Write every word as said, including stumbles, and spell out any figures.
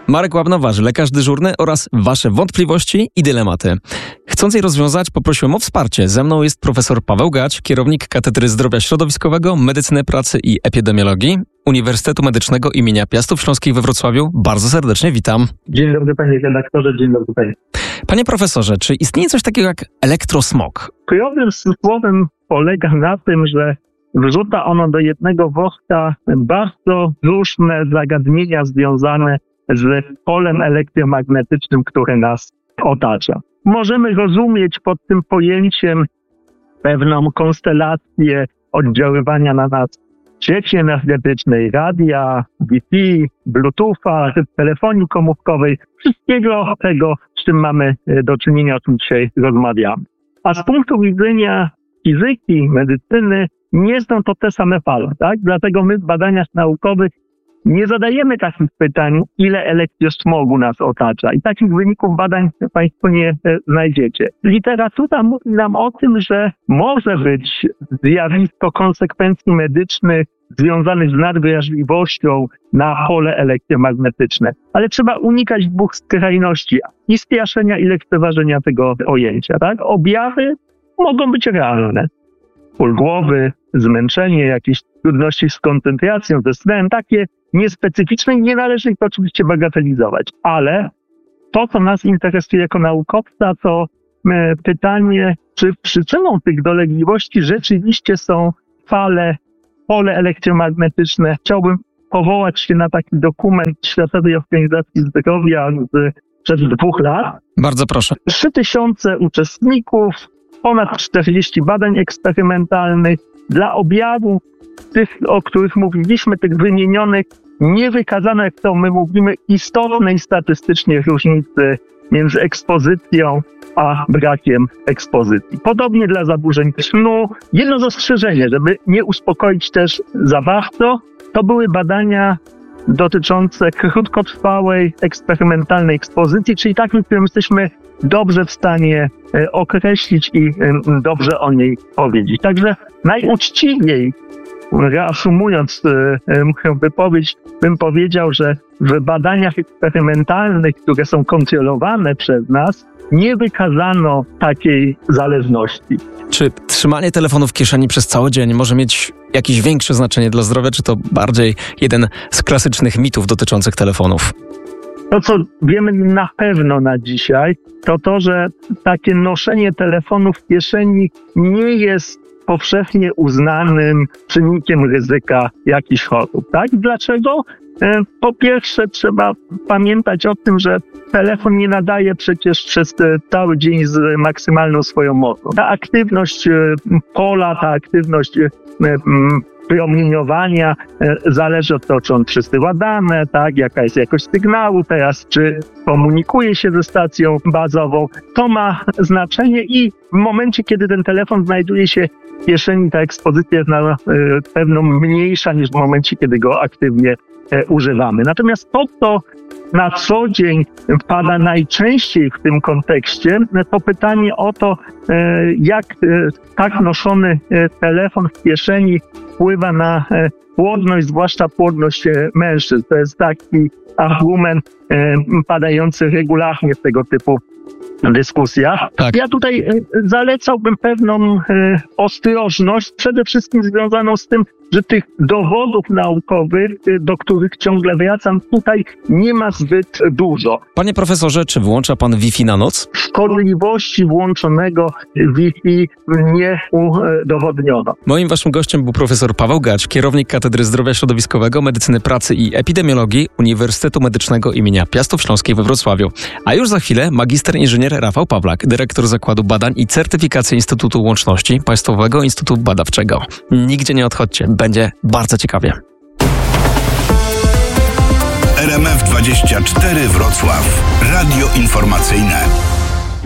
Marek Łabnowarzy, lekarz dyżurny oraz Wasze wątpliwości i dylematy. Chcąc je rozwiązać, poprosiłem o wsparcie. Ze mną jest profesor Paweł Gać, kierownik Katedry Zdrowia Środowiskowego, Medycyny Pracy i Epidemiologii Uniwersytetu Medycznego imienia Piastów Śląskich we Wrocławiu. Bardzo serdecznie witam. Dzień dobry panie redaktorze, dzień dobry panie. Panie profesorze, czy istnieje coś takiego jak elektrosmog? Problem z tym słowem polega na tym, że wrzuca ono do jednego worka bardzo różne zagadnienia związane z polem elektromagnetycznym, które nas otacza. Możemy rozumieć pod tym pojęciem pewną konstelację oddziaływania na nas sieci energetycznej, radia, Wi-Fi, Bluetootha, telefonii komórkowej, wszystkiego tego, z czym mamy do czynienia, o czym dzisiaj rozmawiamy. A z punktu widzenia fizyki, medycyny nie są to te same fale, tak? Dlatego my w badaniach naukowych nie zadajemy takich pytań, ile elektrosmogu nas otacza. I takich wyników badań Państwo nie e, znajdziecie. Literatura mówi nam o tym, że może być zjawisko konsekwencji medycznych związanych z nadwrażliwością na pole elektromagnetyczne. Ale trzeba unikać dwóch skrajności. I straszenia, i lekceważenia tego pojęcia. Tak? Objawy mogą być realne. Ból głowy, zmęczenie, jakieś trudności z koncentracją, ze snem, takie niespecyficzne i nie należy ich oczywiście bagatelizować. Ale to, co nas interesuje jako naukowca, to e, pytanie, czy przyczyną tych dolegliwości rzeczywiście są fale, pole elektromagnetyczne. Chciałbym powołać się na taki dokument Światowej Organizacji Zdrowia z przed dwóch lat. Bardzo proszę. Trzy tysiące uczestników, ponad czterdzieści badań eksperymentalnych. Dla objawów tych, o których mówiliśmy, tych wymienionych, nie wykazano, jak to my mówimy, istotnej statystycznie różnicy między ekspozycją a brakiem ekspozycji. Podobnie dla zaburzeń snu. Jedno zastrzeżenie, żeby nie uspokoić też za bardzo, to były badania dotyczące krótkotrwałej, eksperymentalnej ekspozycji, czyli takiej, którą jesteśmy dobrze w stanie e, określić i e, dobrze o niej powiedzieć. Także najuczciwiej, reasumując e, e, moją wypowiedź, bym powiedział, że w badaniach eksperymentalnych, które są kontrolowane przez nas, nie wykazano takiej zależności. Czy trzymanie telefonu w kieszeni przez cały dzień może mieć jakieś większe znaczenie dla zdrowia, czy to bardziej jeden z klasycznych mitów dotyczących telefonów? To, co wiemy na pewno na dzisiaj, to to, że takie noszenie telefonu w kieszeni nie jest powszechnie uznanym czynnikiem ryzyka jakichś chorób. Tak? Dlaczego? Po pierwsze, trzeba pamiętać o tym, że telefon nie nadaje przecież przez cały dzień z maksymalną swoją mocą. Ta aktywność pola, ta aktywność promieniowania zależy od tego, czy on przesyła dane, tak, jaka jest jakość sygnału teraz, czy komunikuje się ze stacją bazową. To ma znaczenie i w momencie, kiedy ten telefon znajduje się w kieszeni, ta ekspozycja jest na pewno mniejsza niż w momencie, kiedy go aktywnie używamy. Natomiast to, co na co dzień pada najczęściej w tym kontekście, to pytanie o to, jak tak noszony telefon w kieszeni wpływa na płodność, zwłaszcza płodność mężczyzn. To jest taki argument padający regularnie w tego typu dyskusjach. Tak. Ja tutaj zalecałbym pewną ostrożność, przede wszystkim związaną z tym, że tych dowodów naukowych, do których ciągle wracam, tutaj nie ma zbyt dużo. Panie profesorze, czy wyłącza pan Wi-Fi na noc? Szkodliwości włączonego Wi-Fi nie udowodniono. Moim waszym gościem był profesor Paweł Gać, kierownik Katedry Zdrowia Środowiskowego, Medycyny Pracy i Epidemiologii Uniwersytetu Medycznego imienia Piastów Śląskich we Wrocławiu. A już za chwilę magister inżynier Rafał Pawlak, dyrektor Zakładu Badań i Certyfikacji Instytutu Łączności Państwowego Instytutu Badawczego. Nigdzie nie odchodźcie, będzie bardzo ciekawie. R M F dwadzieścia cztery Wrocław. Radio informacyjne.